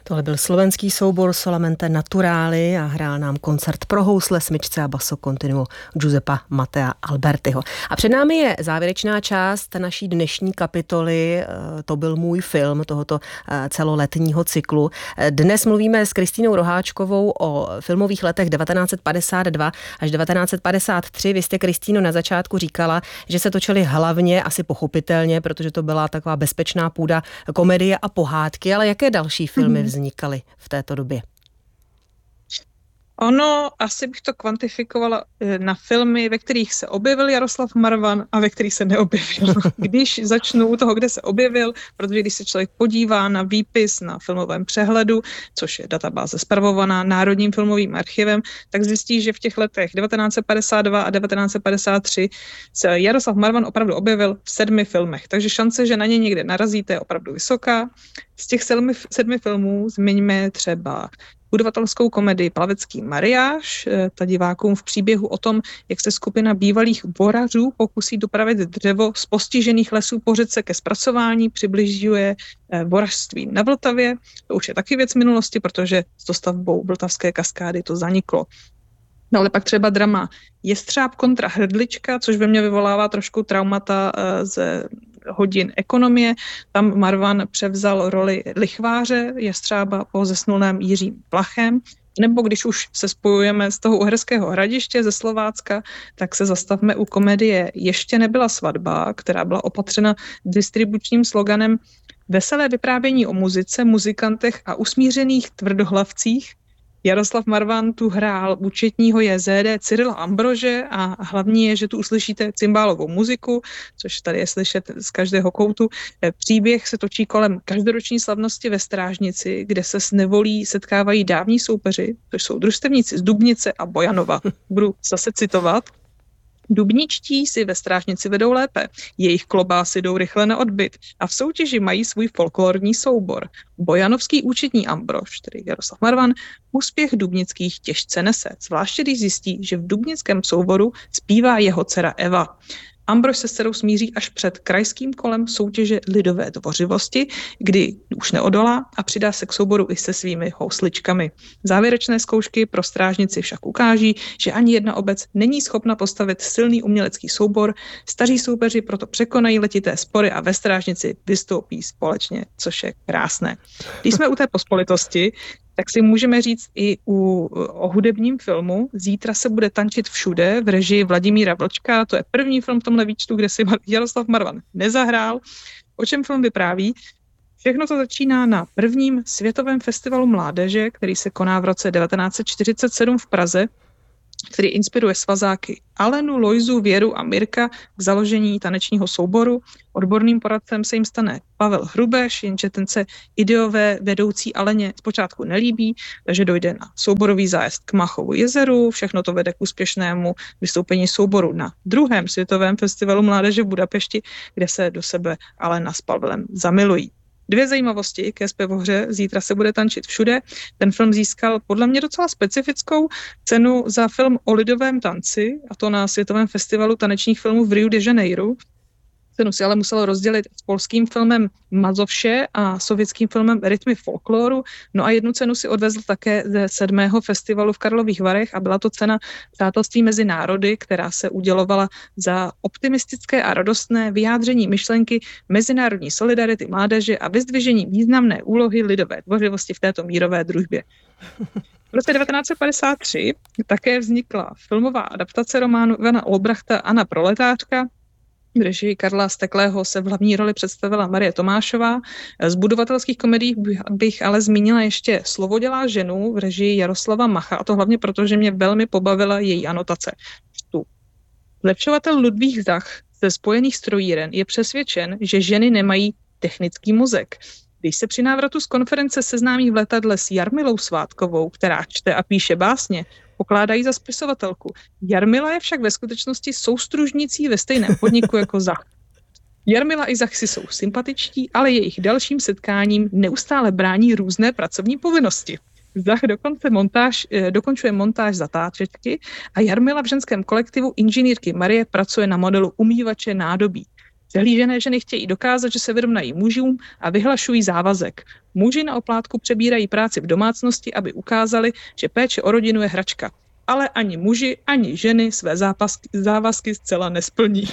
Tohle byl slovenský soubor Solamente Naturali a hrál nám koncert pro housle, smyčce a basso continuo Giuseppa Mattea Albertiho. A před námi je závěrečná část naší dnešní kapitoly. To byl můj film tohoto celoletního cyklu. Dnes mluvíme s Kristýnou Roháčkovou o filmových letech 1952 až 1953. Vy jste, Kristýno, na začátku říkala, že se točily hlavně, asi pochopitelně, protože to byla taková bezpečná půda, komedie a pohádky, ale jaké další filmy vznikaly v této době? Ono, asi bych to kvantifikovala na filmy, ve kterých se objevil Jaroslav Marvan a ve kterých se neobjevil. Když začnu u toho, kde se objevil, protože když se člověk podívá na výpis na filmovém přehledu, což je databáze spravovaná Národním filmovým archivem, tak zjistí, že v těch letech 1952 a 1953 se Jaroslav Marvan opravdu objevil v 7 filmech. Takže šance, že na ně někde narazíte, je opravdu vysoká. Z těch 7 filmů zmiňme třeba budovatelskou komedii Plavecký mariáš, ta divákům v příběhu o tom, jak se skupina bývalých borařů pokusí dopravit dřevo z postižených lesů po řece ke zpracování, přibližuje borařství na Vltavě. To už je taky věc minulosti, protože s dostavbou Vltavské kaskády to zaniklo. No ale pak třeba drama Jestřáb kontra hrdlička, což ve mně vyvolává trošku traumata ze hodin ekonomie. Tam Marvan převzal roli lichváře Jestřába po zesnulém Jiřím Plachem. Nebo když už se spojujeme z toho Uherského Hradiště ze Slovácka, tak se zastavme u komedie Ještě nebyla svatba, která byla opatřena distribučním sloganem Veselé vyprávění o muzice, muzikantech a usmířených tvrdohlavcích. Jaroslav Marvan tu hrál účetního JZD Cyrila Ambrože a hlavní je, že tu uslyšíte cymbálovou muziku, což tady je slyšet z každého koutu. Příběh se točí kolem každoroční slavnosti ve Strážnici, kde se s nevolí setkávají dávní soupeři, to jsou družstevníci z Dubnice a Bojanova. Budu zase citovat. Dubničtí si ve Strážnici vedou lépe, jejich klobásy jdou rychle na odbyt a v soutěži mají svůj folklorní soubor. Bojanovský účetní Ambrož, tedy Jaroslav Marvan, úspěch dubnických těžce nese, zvláště když zjistí, že v dubnickém souboru zpívá jeho dcera Eva. Ambrož se s dcerou smíří až před krajským kolem soutěže lidové tvořivosti, kdy už neodolá a přidá se k souboru i se svými housličkami. Závěrečné zkoušky pro Strážnici však ukáží, že ani jedna obec není schopna postavit silný umělecký soubor, staří soupeři proto překonají letité spory a ve Strážnici vystoupí společně, což je krásné. Když jsme u té pospolitosti, tak si můžeme říct i o hudebním filmu. Zítra se bude tančit všude v režii Vladimíra Vlčka. To je první film v tomhle výčtu, kde si Jaroslav Marvan nezahrál. O čem film vypráví? Všechno to začíná na prvním světovém festivalu mládeže, který se koná v roce 1947 v Praze, který inspiruje svazáky Alenu, Lojzu, Věru a Mirka k založení tanečního souboru. Odborným poradcem se jim stane Pavel Hrubeš, jenže ten se ideové vedoucí Aleně zpočátku nelíbí, takže dojde na souborový zájezd k Machovu jezeru. Všechno to vede k úspěšnému vystoupení souboru na druhém světovém festivalu mládeže v Budapešti, kde se do sebe Alena s Pavlem zamilují. 2 zajímavosti ke zpěvohře Zítra se bude tančit všude. Ten film získal podle mě docela specifickou cenu za film o lidovém tanci, a to na Světovém festivalu tanečních filmů v Rio de Janeiro. Cenu si ale muselo rozdělit s polským filmem Mazovše a sovětským filmem Rytmy folkloru. No a jednu cenu si odvezl také ze 7. festivalu v Karlových Varech a byla to cena Přátelství mezi národy, která se udělovala za optimistické a radostné vyjádření myšlenky mezinárodní solidarity mládeže a vyzdvižení významné úlohy lidové tvořivosti v této mírové družbě. V roce 1953 také vznikla filmová adaptace románu Ivana Olbrachta Anna Proletářka. V režii Karla Steklého se v hlavní roli představila Marie Tomášová. Z budovatelských komedií bych ale zmínila ještě Slovo dělá ženu v režii Jaroslava Macha, a to hlavně proto, že mě velmi pobavila její anotace. Zlepšovatel Ludvík Zach ze Spojených strojíren je přesvědčen, že ženy nemají technický mozek. Když se při návratu z konference seznámí v letadle s Jarmilou Svátkovou, která čte a píše básně, pokládají za spisovatelku. Jarmila je však ve skutečnosti soustružnicí ve stejném podniku jako Zach. Jarmila i Zach si jsou sympatičtí, ale jejich dalším setkáním neustále brání různé pracovní povinnosti. Zach dokončuje montáž zatáčečky a Jarmila v ženském kolektivu inženýrky Marie pracuje na modelu umývače nádobí. Přehlížené ženy chtějí dokázat, že se vyrovnají mužům a vyhlašují závazek. Muži na oplátku přebírají práci v domácnosti, aby ukázali, že péče o rodinu je hračka. Ale ani muži, ani ženy své závazky zcela nesplní.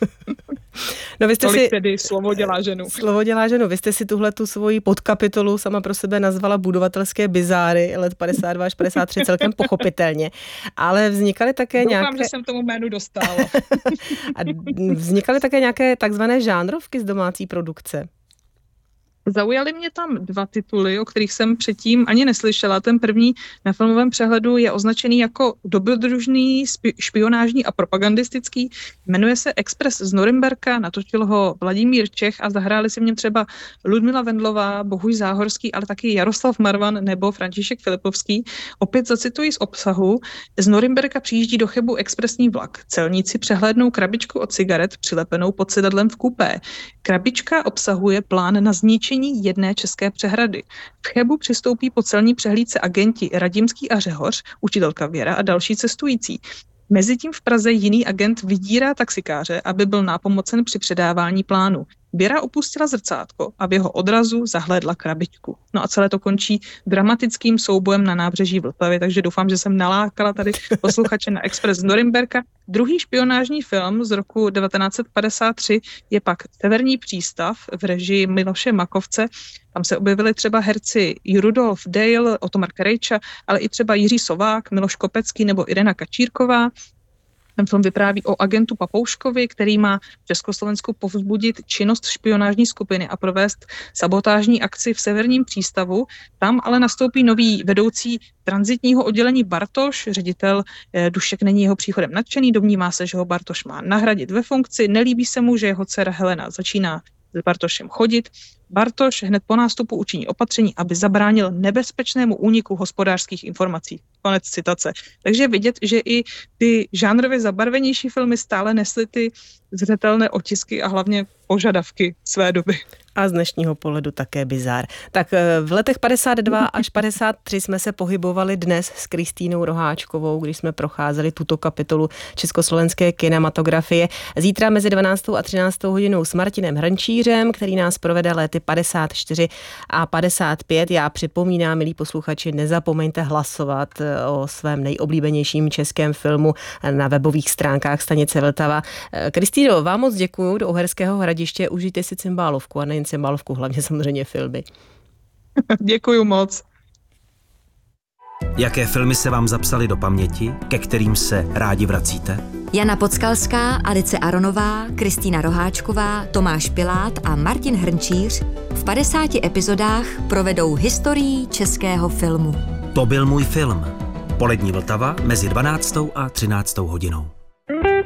No vy jste Tolik tedy Slovo dělá ženu. Slovo dělá ženu. Vy jste si tu svoji podkapitolu sama pro sebe nazvala Budovatelské bizáry let 52 až 53 celkem pochopitelně. Ale vznikaly také Doufám, že jsem tomu jménu dostala. A vznikaly také nějaké takzvané žánrovky z domácí produkce. Zaujaly mě tam 2 tituly, o kterých jsem předtím ani neslyšela. Ten první na filmovém přehledu je označený jako dobrodružný, špionážní a propagandistický. Jmenuje se Express z Norimberka, natočil ho Vladimír Čech a zahráli si v něm třeba Ludmila Wendlová, Bohuš Záhorský, ale taky Jaroslav Marvan nebo František Filipovský. Opět zacituji z obsahu. Z Norimberka přijíždí do Chebu expresní vlak. Celníci přehlédnou krabičku od cigaret přilepenou pod sedadlem v kupé. Krabička obsahuje plán na zničení jedné české přehrady. V Chebu přistoupí po celní přehlídce agenti Radimský a Řehoř, učitelka Věra a další cestující. Mezitím v Praze jiný agent vydírá taxikáře, aby byl nápomocen při předávání plánu. Věra opustila zrcátko a v jeho odrazu zahlédla krabičku. No a celé to končí dramatickým soubojem na nábřeží Vltavy, takže doufám, že jsem nalákala tady posluchače na Express z Norimberka. Druhý špionážní film z roku 1953 je pak Severní přístav v režii Miloše Makovce. Tam se objevili třeba herci Rudolf Dale, Otomar Krejča, ale i třeba Jiří Sovák, Miloš Kopecký nebo Irena Kačírková. Ten film vypráví o agentu Papouškovi, který má v Československu povzbudit činnost špionážní skupiny a provést sabotážní akci v Severním přístavu. Tam ale nastoupí nový vedoucí tranzitního oddělení Bartoš. Ředitel Dušek není jeho příchodem nadšený, domnívá se, že ho Bartoš má nahradit ve funkci. Nelíbí se mu, že jeho dcera Helena začíná s Bartošem chodit. Bartoš hned po nástupu učiní opatření, aby zabránil nebezpečnému úniku hospodářských informací. Konec citace. Takže vidět, že i ty žánrově zabarvenější filmy stále nesly ty zřetelné otisky a hlavně požadavky své doby. A z dnešního pohledu také bizár. Tak v letech 52 až 53 jsme se pohybovali dnes s Kristýnou Roháčkovou, když jsme procházeli tuto kapitolu československé kinematografie. Zítra mezi 12. a 13. hodinou s Martinem Hrnčířem, který nás provede léty 54 a 55. Já připomínám, milí posluchači, nezapomeňte hlasovat o svém nejoblíbenějším českém filmu na webových stránkách stanice Vltava. Kristýno, vám moc děkuju, do Uherského Hradiště, užijte si cymbálovku a nejen cymbálovku, hlavně samozřejmě filmy. Děkuju moc. Jaké filmy se vám zapsaly do paměti, ke kterým se rádi vracíte? Jana Podskalská, Alice Aronová, Kristýna Roháčková, Tomáš Pilát a Martin Hrnčíř v 50 epizodách provedou historií českého filmu. To byl můj film. Polední Vltava mezi 12. a 13. hodinou.